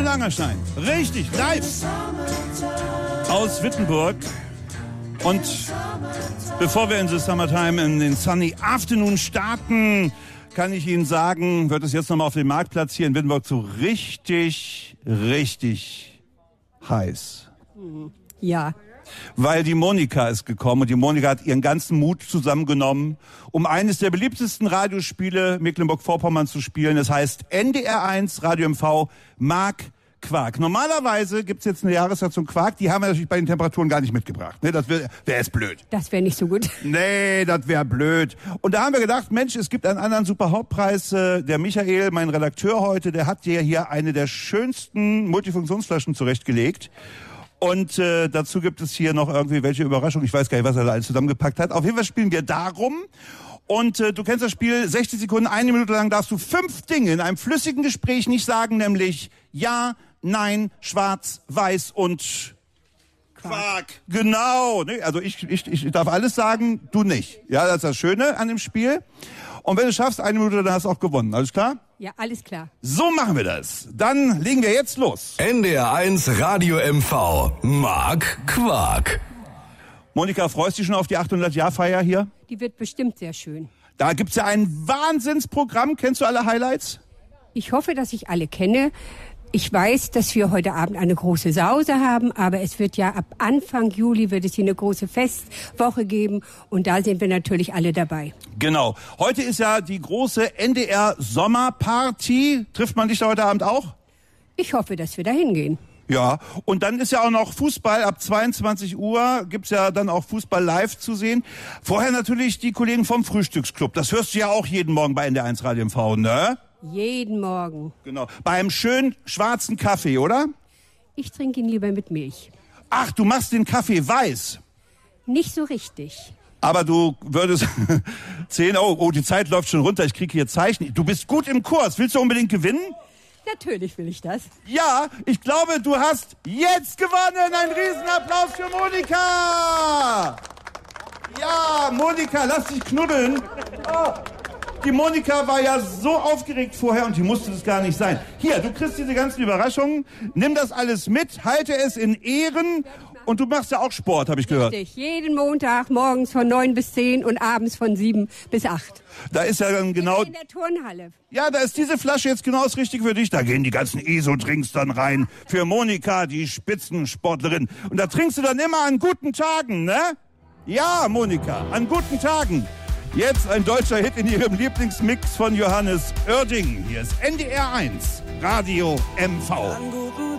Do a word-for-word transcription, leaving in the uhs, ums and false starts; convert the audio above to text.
Langerstein. Richtig, live. Aus Wittenburg. Und bevor wir in the Summertime in den Sunny Afternoon starten, kann ich Ihnen sagen, wird es jetzt nochmal auf dem Marktplatz hier in Wittenburg so richtig, richtig heiß. Ja. Weil die Monika ist gekommen und die Monika hat ihren ganzen Mut zusammengenommen, um eines der beliebtesten Radiospiele Mecklenburg-Vorpommern zu spielen. Das heißt N D R eins Radio M V Mark Quark. Normalerweise gibt's jetzt eine Jahreszeit Quark, die haben wir natürlich bei den Temperaturen gar nicht mitgebracht. Ne, das wäre wär jetzt blöd. Das wäre nicht so gut. Nee, das wäre blöd. Und da haben wir gedacht, Mensch, es gibt einen anderen super Hauptpreis. Äh, der Michael, mein Redakteur heute, der hat dir hier eine der schönsten Multifunktionsflaschen zurechtgelegt. Und äh, dazu gibt es hier noch irgendwie welche Überraschung. Ich weiß gar nicht, was er da alles zusammengepackt hat. Auf jeden Fall spielen wir darum. Und äh, du kennst das Spiel, sechzig Sekunden, eine Minute lang darfst du fünf Dinge in einem flüssigen Gespräch nicht sagen, nämlich ja, nein, schwarz, weiß und Quark. Quark. Genau. Ne? Also ich, ich, ich darf alles sagen, du nicht. Ja, das ist das Schöne an dem Spiel. Und wenn du schaffst, eine Minute, dann hast du auch gewonnen. Alles klar? Ja, alles klar. So machen wir das. Dann legen wir jetzt los. N D R eins Radio M V Mark Quark. Monika, freust du dich schon auf die achthundert-Jahr-Feier hier? Die wird bestimmt sehr schön. Da gibt's ja ein Wahnsinnsprogramm. Kennst du alle Highlights? Ich hoffe, dass ich alle kenne. Ich weiß, dass wir heute Abend eine große Sause haben, aber es wird ja ab Anfang Juli wird es hier eine große Festwoche geben und da sind wir natürlich alle dabei. Genau. Heute ist ja die große N D R Sommerparty. Trifft man dich da heute Abend auch? Ich hoffe, dass wir da hingehen. Ja, und dann ist ja auch noch Fußball. Ab zweiundzwanzig Uhr gibt's ja dann auch Fußball live zu sehen. Vorher natürlich die Kollegen vom Frühstücksclub. Das hörst du ja auch jeden Morgen bei N D R eins Radio M V, ne? Jeden Morgen. Genau. Bei einem schönen schwarzen Kaffee, oder? Ich trinke ihn lieber mit Milch. Ach, du machst den Kaffee weiß. Nicht so richtig. Aber du würdest zehn, oh, oh, die Zeit läuft schon runter, ich kriege hier Zeichen. Du bist gut im Kurs. Willst du unbedingt gewinnen? Natürlich will ich das. Ja, ich glaube, du hast jetzt gewonnen. Ein Riesenapplaus für Monika. Ja, Monika, lass dich knuddeln. Oh. Die Monika war ja so aufgeregt vorher und die musste das gar nicht sein. Hier, du kriegst diese ganzen Überraschungen. Nimm das alles mit, halte es in Ehren. Und du machst ja auch Sport, habe ich gehört. Richtig, jeden Montag morgens von neun bis zehn und abends von sieben bis acht. Da ist ja dann genau... In der Turnhalle. Ja, da ist diese Flasche jetzt genau das Richtige für dich. Da gehen die ganzen E S O-Drinks dann rein. Für Monika, die Spitzensportlerin. Und da trinkst du dann immer an guten Tagen, ne? Ja, Monika, an guten Tagen. Jetzt ein deutscher Hit in ihrem Lieblingsmix von Johannes Oerding. Hier ist N D R eins Radio M V.